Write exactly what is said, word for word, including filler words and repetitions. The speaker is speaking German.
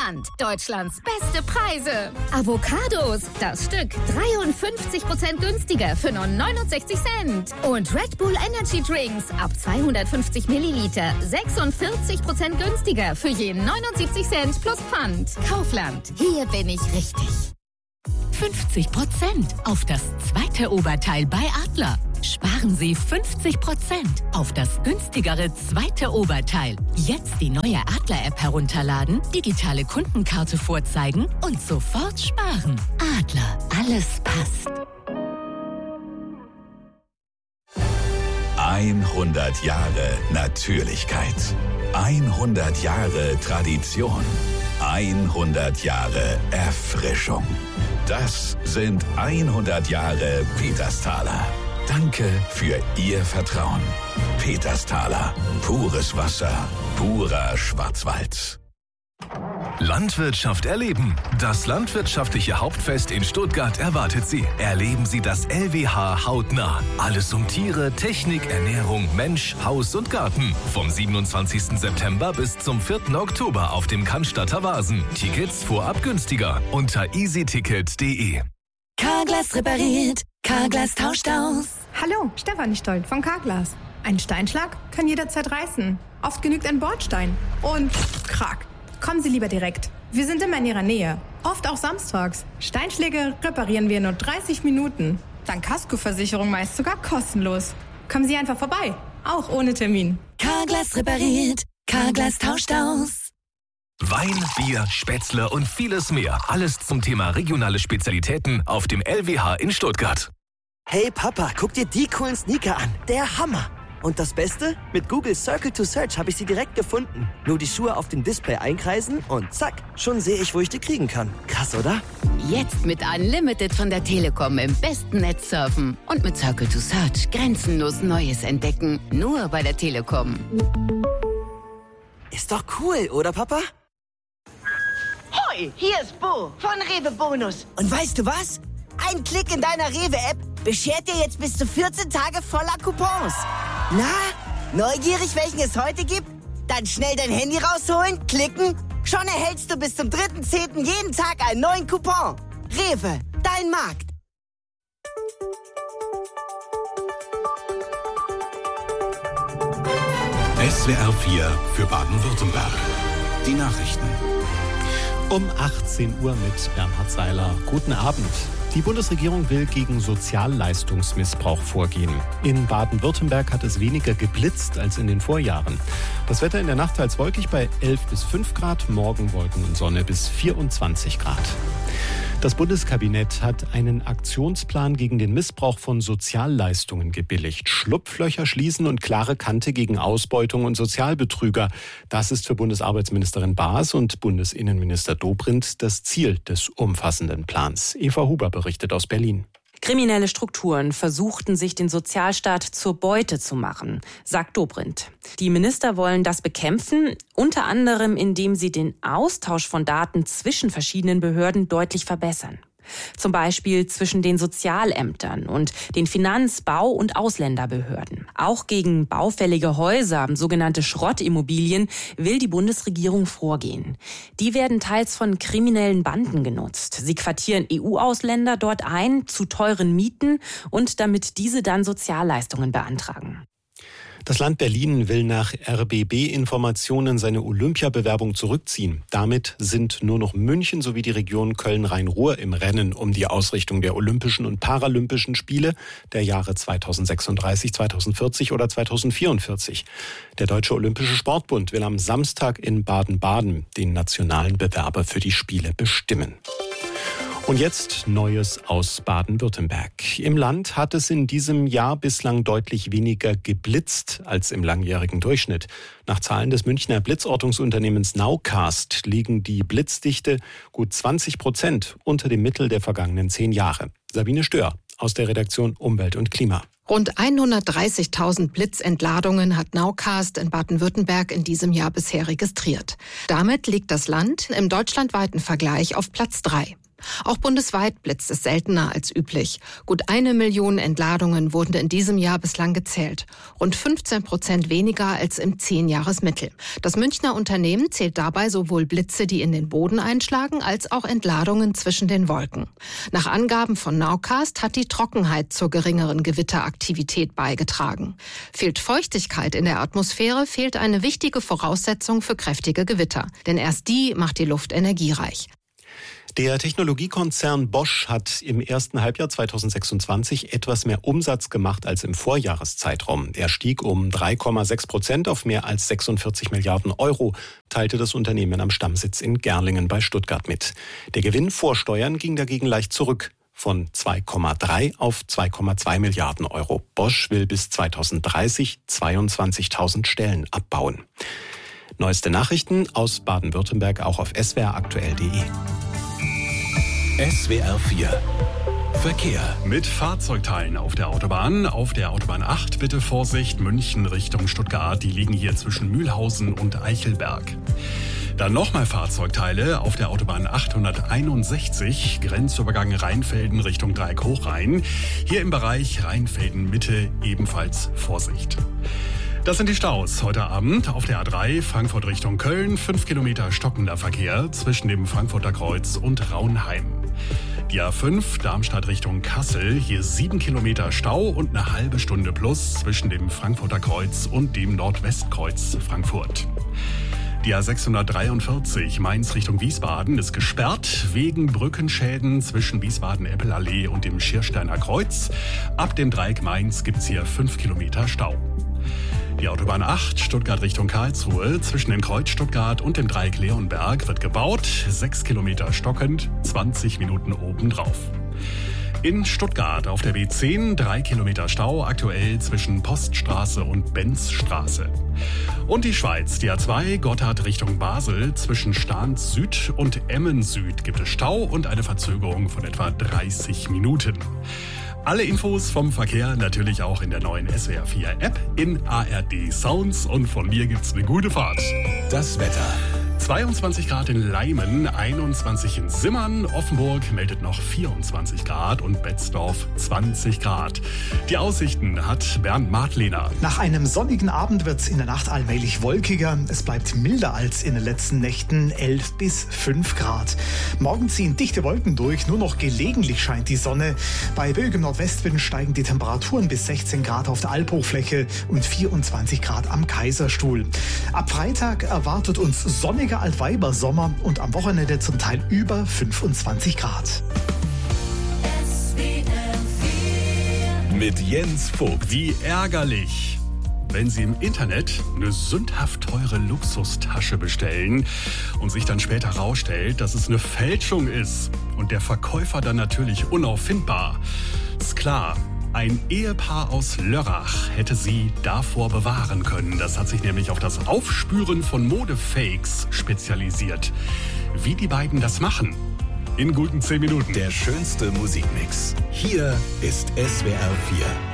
Kaufland. Deutschlands beste Preise. Avocados, das Stück dreiundfünfzig Prozent günstiger für nur neunundsechzig Cent. Und Red Bull Energy Drinks ab zweihundertfünfzig Milliliter sechsundvierzig Prozent günstiger für je neunundsiebzig Cent plus Pfand. Kaufland, hier bin ich richtig. fünfzig Prozent auf das zweite Oberteil bei Adler. Sparen Sie fünfzig Prozent auf das günstigere zweite Oberteil. Jetzt die neue Adler-App herunterladen, digitale Kundenkarte vorzeigen und sofort sparen. Adler, alles passt. hundert Jahre Natürlichkeit. hundert Jahre Tradition. hundert Jahre Erfrischung. Das sind hundert Jahre Petersthaler. Danke für Ihr Vertrauen. Petersthaler. Pures Wasser. Purer Schwarzwald. Landwirtschaft erleben. Das landwirtschaftliche Hauptfest in Stuttgart erwartet Sie. Erleben Sie das L W H hautnah. Alles um Tiere, Technik, Ernährung, Mensch, Haus und Garten. Vom siebenundzwanzigsten September bis zum vierten Oktober auf dem Cannstatter Wasen. Tickets vorab günstiger unter easyticket punkt de. Carglass repariert, Carglass tauscht aus. Hallo, Stefanie Stolt von Carglass. Ein Steinschlag kann jederzeit reißen. Oft genügt ein Bordstein. Und krack. Kommen Sie lieber direkt. Wir sind immer in Ihrer Nähe. Oft auch samstags. Steinschläge reparieren wir in nur dreißig Minuten. Dank Kaskoversicherung meist sogar kostenlos. Kommen Sie einfach vorbei. Auch ohne Termin. Carglass repariert, Carglass tauscht aus. Wein, Bier, Spätzle und vieles mehr. Alles zum Thema regionale Spezialitäten auf dem L W H in Stuttgart. Hey Papa, guck dir die coolen Sneaker an. Der Hammer. Und das Beste? Mit Google Circle to Search habe ich sie direkt gefunden. Nur die Schuhe auf dem Display einkreisen und zack, schon sehe ich, wo ich die kriegen kann. Krass, oder? Jetzt mit Unlimited von der Telekom im besten Netz surfen. Und mit Circle to Search grenzenlos Neues entdecken. Nur bei der Telekom. Ist doch cool, oder Papa? Hoi, hier ist Bo von Rewe Bonus. Und weißt du was? Ein Klick in deiner Rewe-App beschert dir jetzt bis zu vierzehn Tage voller Coupons. Na, neugierig, welchen es heute gibt? Dann schnell dein Handy rausholen, klicken. Schon erhältst du bis zum dritten zehnten jeden Tag einen neuen Coupon. Rewe, dein Markt. S W R vier für Baden-Württemberg. Die Nachrichten. Um achtzehn Uhr mit Bernhard Seiler. Guten Abend. Die Bundesregierung will gegen Sozialleistungsmissbrauch vorgehen. In Baden-Württemberg hat es weniger geblitzt als in den Vorjahren. Das Wetter in der Nacht teils wolkig bei elf bis fünf Grad, morgen Wolken und Sonne bis vierundzwanzig Grad. Das Bundeskabinett hat einen Aktionsplan gegen den Missbrauch von Sozialleistungen gebilligt. Schlupflöcher schließen und klare Kante gegen Ausbeutung und Sozialbetrüger. Das ist für Bundesarbeitsministerin Baas und Bundesinnenminister Dobrindt das Ziel des umfassenden Plans. Eva Huber berichtet aus Berlin. Kriminelle Strukturen versuchten, sich den Sozialstaat zur Beute zu machen, sagt Dobrindt. Die Minister wollen das bekämpfen, unter anderem indem sie den Austausch von Daten zwischen verschiedenen Behörden deutlich verbessern. Zum Beispiel zwischen den Sozialämtern und den Finanz-, Bau- und Ausländerbehörden. Auch gegen baufällige Häuser, sogenannte Schrottimmobilien, will die Bundesregierung vorgehen. Die werden teils von kriminellen Banden genutzt. Sie quartieren E U-Ausländer dort ein, zu teuren Mieten und damit diese dann Sozialleistungen beantragen. Das Land Berlin will nach R B B-Informationen seine Olympiabewerbung zurückziehen. Damit sind nur noch München sowie die Region Köln-Rhein-Ruhr im Rennen um die Ausrichtung der Olympischen und Paralympischen Spiele der Jahre zweitausendsechsunddreißig, zweitausendvierzig oder zweitausendvierundvierzig. Der Deutsche Olympische Sportbund will am Samstag in Baden-Baden den nationalen Bewerber für die Spiele bestimmen. Und jetzt Neues aus Baden-Württemberg. Im Land hat es in diesem Jahr bislang deutlich weniger geblitzt als im langjährigen Durchschnitt. Nach Zahlen des Münchner Blitzortungsunternehmens Nowcast liegen die Blitzdichte gut zwanzig Prozent unter dem Mittel der vergangenen zehn Jahre. Sabine Stör aus der Redaktion Umwelt und Klima. Rund hundertdreißigtausend Blitzentladungen hat Nowcast in Baden-Württemberg in diesem Jahr bisher registriert. Damit liegt das Land im deutschlandweiten Vergleich auf Platz drei. Auch bundesweit blitzt es seltener als üblich. Gut eine Million Entladungen wurden in diesem Jahr bislang gezählt. Rund fünfzehn Prozent weniger als im Zehn-Jahres-Mittel. Das Münchner Unternehmen zählt dabei sowohl Blitze, die in den Boden einschlagen, als auch Entladungen zwischen den Wolken. Nach Angaben von Nowcast hat die Trockenheit zur geringeren Gewitteraktivität beigetragen. Fehlt Feuchtigkeit in der Atmosphäre, fehlt eine wichtige Voraussetzung für kräftige Gewitter. Denn erst die macht die Luft energiereich. Der Technologiekonzern Bosch hat im ersten Halbjahr zweitausendsechsundzwanzig etwas mehr Umsatz gemacht als im Vorjahreszeitraum. Er stieg um drei Komma sechs Prozent auf mehr als sechsundvierzig Milliarden Euro, teilte das Unternehmen am Stammsitz in Gerlingen bei Stuttgart mit. Der Gewinn vor Steuern ging dagegen leicht zurück, von zwei Komma drei auf zwei Komma zwei Milliarden Euro. Bosch will bis zweitausenddreißig zweiundzwanzigtausend Stellen abbauen. Neueste Nachrichten aus Baden-Württemberg auch auf s w r aktuell punkt d e. S W R vier Verkehr. Mit Fahrzeugteilen auf der Autobahn. Auf der Autobahn acht bitte Vorsicht, München Richtung Stuttgart. Die liegen hier zwischen Mühlhausen und Eichelberg. Dann nochmal Fahrzeugteile auf der Autobahn achthunderteinundsechzig, Grenzübergang Rheinfelden Richtung Dreieck-Hochrhein. Hier im Bereich Rheinfelden-Mitte ebenfalls Vorsicht. Das sind die Staus heute Abend auf der A drei Frankfurt Richtung Köln. Fünf Kilometer stockender Verkehr zwischen dem Frankfurter Kreuz und Raunheim. Die A fünf Darmstadt Richtung Kassel. Hier sieben Kilometer Stau und eine halbe Stunde plus zwischen dem Frankfurter Kreuz und dem Nordwestkreuz Frankfurt. Die A sechshundertdreiundvierzig Mainz Richtung Wiesbaden ist gesperrt wegen Brückenschäden zwischen Wiesbaden-Eppelallee und dem Schiersteiner Kreuz. Ab dem Dreieck Mainz gibt's hier fünf Kilometer Stau. Die Autobahn acht, Stuttgart Richtung Karlsruhe, zwischen dem Kreuz Stuttgart und dem Dreieck Leonberg wird gebaut. sechs Kilometer stockend, zwanzig Minuten obendrauf. In Stuttgart auf der B zehn, drei Kilometer Stau, aktuell zwischen Poststraße und Benzstraße. Und die Schweiz, die A zwei, Gotthard Richtung Basel, zwischen Stahns Süd und Emmen Süd gibt es Stau und eine Verzögerung von etwa dreißig Minuten. Alle Infos vom Verkehr natürlich auch in der neuen S W R vier App, in A R D Sounds und von mir gibt's eine gute Fahrt. Das Wetter. zweiundzwanzig Grad in Leimen, einundzwanzig in Simmern, Offenburg meldet noch vierundzwanzig Grad und Betzdorf zwanzig Grad. Die Aussichten hat Bernd Martlehner. Nach einem sonnigen Abend wird es in der Nacht allmählich wolkiger. Es bleibt milder als in den letzten Nächten, elf bis fünf Grad. Morgen ziehen dichte Wolken durch, nur noch gelegentlich scheint die Sonne. Bei böigem Nordwestwind steigen die Temperaturen bis sechzehn Grad auf der Albhochfläche und vierundzwanzig Grad am Kaiserstuhl. Ab Freitag erwartet uns sonniger Altweibersommer und am Wochenende zum Teil über fünfundzwanzig Grad. Mit Jens Vogt. Wie ärgerlich, wenn Sie im Internet eine sündhaft teure Luxustasche bestellen und sich dann später herausstellt, dass es eine Fälschung ist und der Verkäufer dann natürlich unauffindbar. Ist klar. Ein Ehepaar aus Lörrach hätte sie davor bewahren können. Das hat sich nämlich auf das Aufspüren von Modefakes spezialisiert. Wie die beiden das machen? In guten zehn Minuten. Der schönste Musikmix. Hier ist S W R vier.